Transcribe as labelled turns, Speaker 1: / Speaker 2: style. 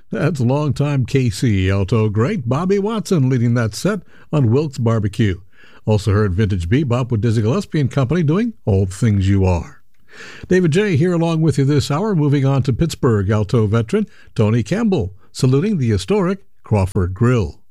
Speaker 1: That's longtime KC alto great Bobby Watson leading that set on Wilkes Barbecue. Also heard vintage bebop with Dizzy Gillespie and Company doing All the Things You Are. David J. here along with you this hour, moving on to Pittsburgh alto veteran Tony Campbell, saluting the historic Crawford Grill.